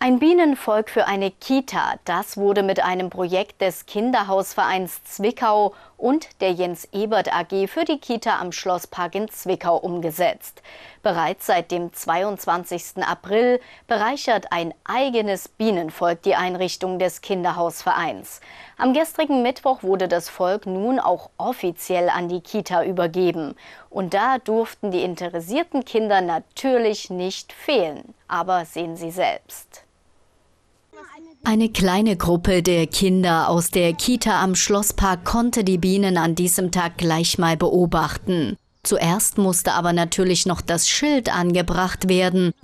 Ein Bienenvolk für eine Kita, das wurde mit einem Projekt des Kinderhausvereins Zwickau und der Jens-Ebert AG für die Kita am Schlosspark in Zwickau umgesetzt. Bereits seit dem 22. April bereichert ein eigenes Bienenvolk die Einrichtung des Kinderhausvereins. Am gestrigen Mittwoch wurde das Volk nun auch offiziell an die Kita übergeben. Und da durften die interessierten Kinder natürlich nicht fehlen. Aber sehen Sie selbst. Eine kleine Gruppe der Kinder aus der Kita am Schlosspark konnte die Bienen an diesem Tag gleich mal beobachten. Zuerst musste aber natürlich noch das Schild angebracht werden.